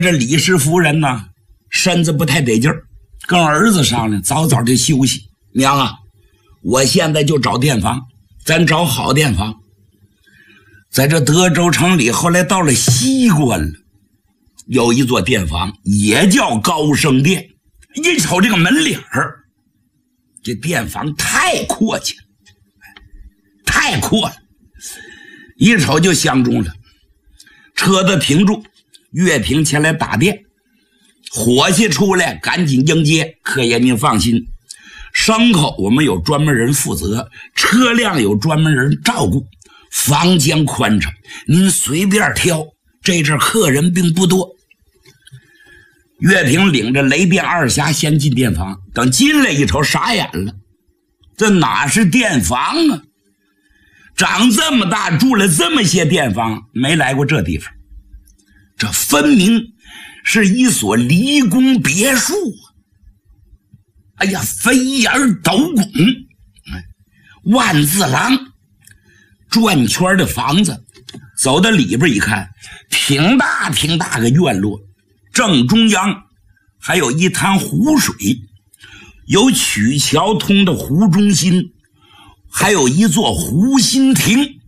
这李氏夫人呢，身子不太得劲儿，跟儿子商量，早早的休息。娘啊，我现在就找店房，咱找好店房。在这德州城里，后来到了西关了，有一座店房，也叫高升店。一瞅这个门脸儿，这店房太阔气了，太阔了，一瞅就相中了。车子停住，岳平前来打电，伙计出来赶紧迎接。客爷您放心，牲口我们有专门人负责，车辆有专门人照顾，房间宽敞，您随便挑。这阵客人并不多。岳平领着雷电二侠先进店房，等进来一瞅傻眼了，这哪是店房啊？长这么大住了这么些店房，没来过这地方。这分明是一所离宫别墅啊！哎呀，飞檐斗拱，万字廊，转圈的房子。走到里边一看，挺大挺大个院落，正中央还有一滩湖水，有曲桥通的湖中心，还有一座湖心亭。